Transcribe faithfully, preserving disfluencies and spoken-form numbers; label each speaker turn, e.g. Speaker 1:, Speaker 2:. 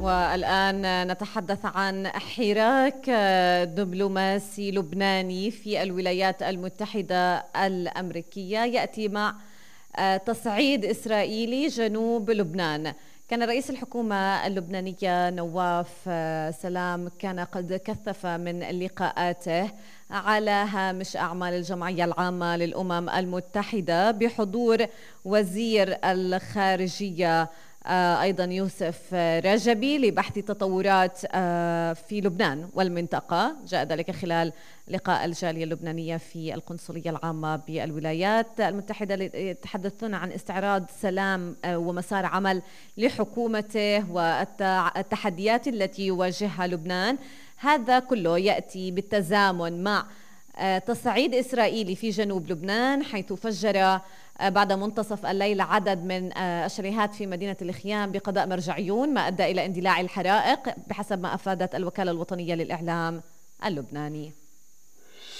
Speaker 1: والآن نتحدث عن حراك دبلوماسي لبناني في الولايات المتحدة الأمريكية يأتي مع تصعيد إسرائيلي جنوب لبنان. كان رئيس الحكومة اللبنانية نواف سلام كان قد كثف من لقاءاته على هامش أعمال الجمعية العامة للأمم المتحدة بحضور وزير الخارجية أيضا يوسف رجبي لبحث تطورات في لبنان والمنطقة. جاء ذلك خلال لقاء الجالية اللبنانية في القنصلية العامة بالولايات المتحدة، يتحدثون عن استعراض سلام ومسار عمل لحكومته والتحديات التي يواجهها لبنان. هذا كله يأتي بالتزامن مع تصعيد إسرائيلي في جنوب لبنان، حيث فجر بعد منتصف الليل عدد من الشاليهات في مدينة الخيام بقضاء مرجعيون، ما أدى إلى اندلاع الحرائق بحسب ما أفادت الوكالة الوطنية للإعلام اللبناني.